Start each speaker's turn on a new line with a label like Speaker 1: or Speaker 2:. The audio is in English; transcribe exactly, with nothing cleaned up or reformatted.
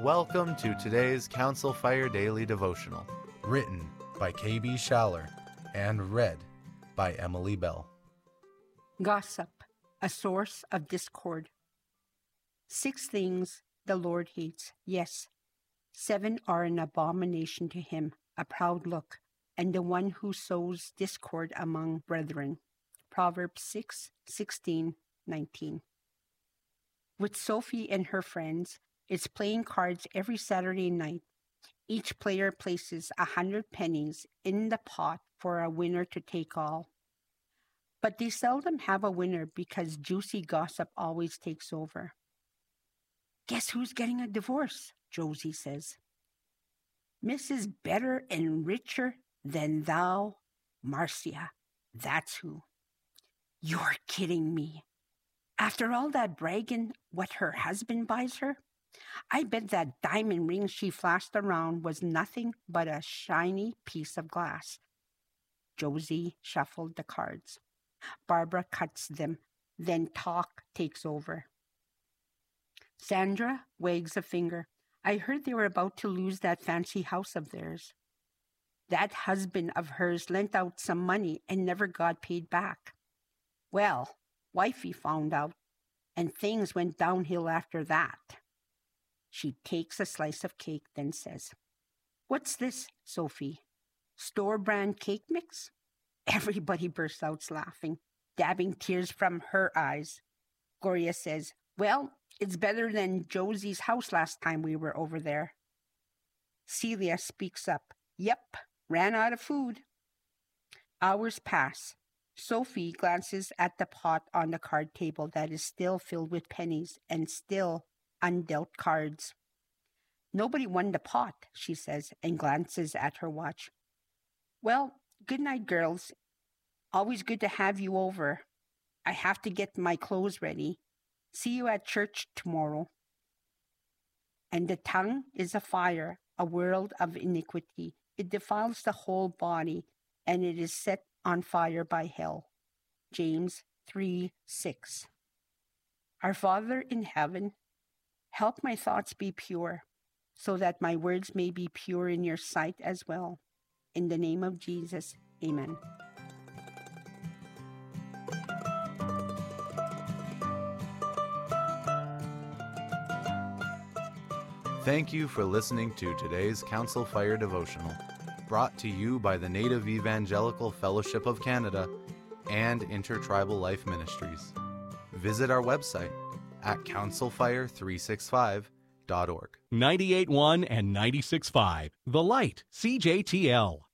Speaker 1: Welcome to today's Council Fire Daily Devotional, written by K B Schaller and read by Emily Bell.
Speaker 2: Gossip, a source of discord. Six things the Lord hates, yes, seven are an abomination to him, a proud look, and the one who sows discord among brethren. Proverbs six, sixteen, nineteen. With Sophie and her friends, it's playing cards every Saturday night. Each player places a hundred pennies in the pot for a winner to take all. But they seldom have a winner because juicy gossip always takes over. Guess who's getting a divorce? Josie says. Missus Better and richer than thou, Marcia. That's who. You're kidding me. After all that bragging what her husband buys her, I bet that diamond ring she flashed around was nothing but a shiny piece of glass. Josie shuffled the cards. Barbara cuts them. Then talk takes over. Sandra wags a finger. I heard they were about to lose that fancy house of theirs. That husband of hers lent out some money and never got paid back. Well, wifey found out, and things went downhill after that. She takes a slice of cake, then says, What's this, Sophie? Store-brand cake mix? Everybody bursts out laughing, dabbing tears from her eyes. Gloria says, Well, it's better than Josie's house last time we were over there. Celia speaks up. Yep, ran out of food. Hours pass. Sophie glances at the pot on the card table that is still filled with pennies and still undealt cards. Nobody won the pot, she says, and glances at her watch. Well, good night, girls. Always good to have you over. I have to get my clothes ready. See you at church tomorrow. And the tongue is a fire, a world of iniquity. It defiles the whole body, and it is set on fire by hell. James three six. Our Father in heaven, help my thoughts be pure, so that my words may be pure in your sight as well. In the name of Jesus, amen.
Speaker 1: Thank you for listening to today's Council Fire Devotional, brought to you by the Native Evangelical Fellowship of Canada and Intertribal Life Ministries. Visit our website at council fire three sixty-five dot org.
Speaker 3: ninety-eight point one and ninety-six point five, The Light, C J T L.